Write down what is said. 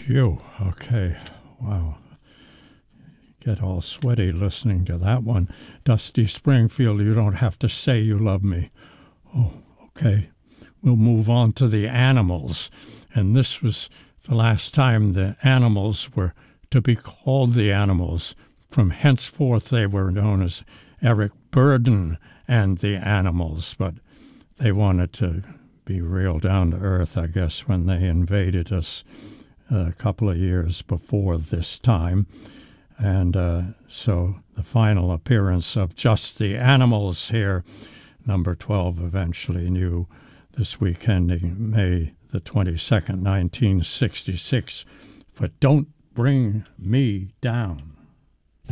you. Okay. Wow. Get all sweaty listening to that one. Dusty Springfield, you don't have to say you love me. Oh, okay. We'll move on to the Animals. And this was the last time the Animals were to be called the Animals. From henceforth they were known as Eric Burdon and the Animals, but they wanted to be real down to earth, I guess, when they invaded us a couple of years before this time. And so the final appearance of Just the Animals here, number 12, eventually new this week ending May the 22nd, 1966, for Don't Bring Me Down.